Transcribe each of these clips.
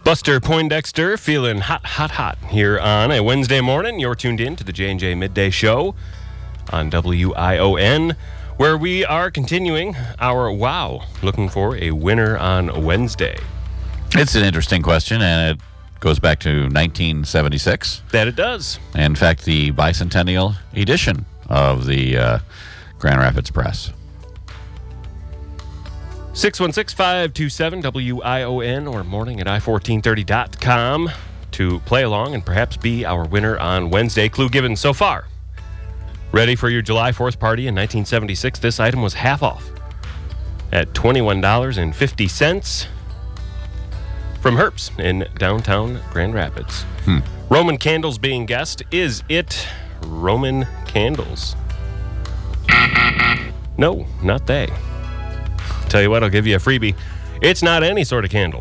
Buster Poindexter feeling hot here on a Wednesday morning. You're tuned in to the J&J Midday Show on WION, where we are continuing our looking for a winner on Wednesday. It's an interesting question, and it goes back to 1976. That it does. In fact, the bicentennial edition of the Grand Rapids Press. 616-527-WION or morning at i1430.com to play along and perhaps be our winner on Wednesday. Clue given so far. Ready for your July 4th party in 1976? This item was half off at $21.50 from Herbst in downtown Grand Rapids. Roman candles being guessed. Is it Roman candles? No, not they. Tell you what, I'll give you a freebie. It's not any sort of candle.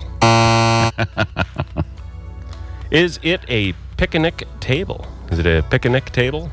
Is it a picnic table? Is it a picnic table?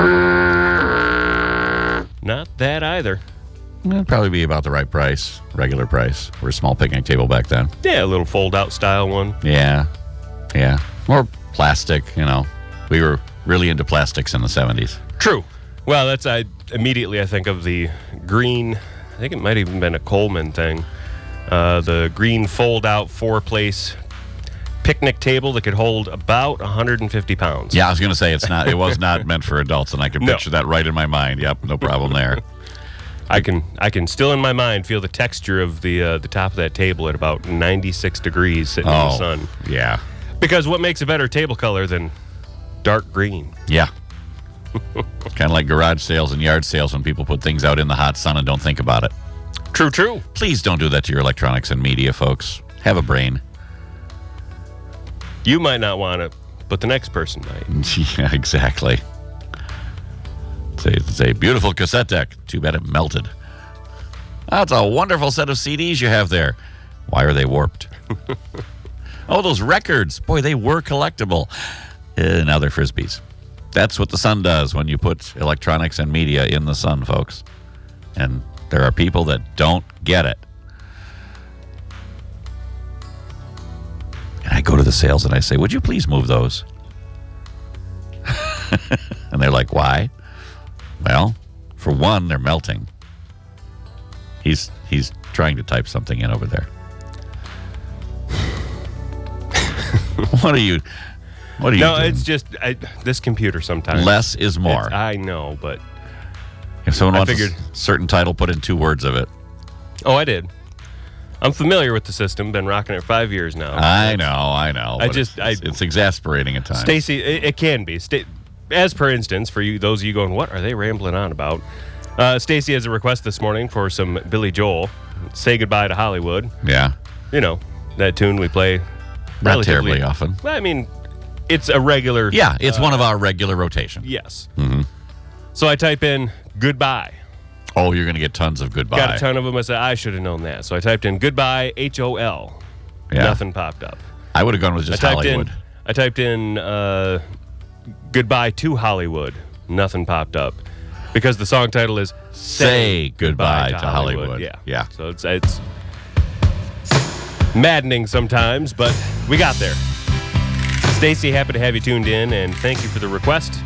Not that either. It'd probably be about the right price, regular price, for a small picnic table back then. Yeah, a little fold-out style one. Yeah. More plastic, you know. We were really into plastics in the 70s. True. Well, I think of the green. I think it might have even been a Coleman thing. The green fold-out four-place picnic table that could hold about 150 pounds. Yeah, I was going to say it was not meant for adults, and I can picture that right in my mind. Yep, no problem there. I can still in my mind feel the texture of the top of that table at about 96 degrees sitting in the sun. Yeah. Because what makes a better table color than dark green? Yeah. Kind of like garage sales and yard sales when people put things out in the hot sun and don't think about it. True. Please don't do that to your electronics and media, folks. Have a brain. You might not want it, but the next person might. Yeah, exactly. It's a beautiful cassette deck. Too bad it melted. That's a wonderful set of CDs you have there. Why are they warped? Oh, those records. Boy, they were collectible. Now they're Frisbees. That's what the sun does when you put electronics and media in the sun, folks. And there are people that don't get it. And I go to the sales and I say, would you please move those? And they're like, why? Well, for one, they're melting. He's trying to type something in over there. What are you doing? It's just this computer sometimes. Less is more. I know, but if someone wants a certain title, put in 2 words of it. Oh, I did. I'm familiar with the system. Been rocking it 5 years now. I know. It's exasperating at times. Stacy, it can be. As per instance, for you, those of you going, what are they rambling on about? Stacy has a request this morning for some Billy Joel. Say Goodbye to Hollywood. Yeah. You know, that tune we play not terribly often. I mean, it's a regular. Yeah, it's one of our regular rotation. Yes. Mm-hmm. So I type in goodbye. Oh, you're going to get tons of goodbye. Got a ton of them. I said, I should have known that. So I typed in goodbye, HOL. Yeah. Nothing popped up. I would have gone with just Hollywood. I typed in goodbye to Hollywood. Nothing popped up. Because the song title is Say Goodbye to Hollywood. Yeah. So it's maddening sometimes, but we got there. Stacy, happy to have you tuned in, and thank you for the request.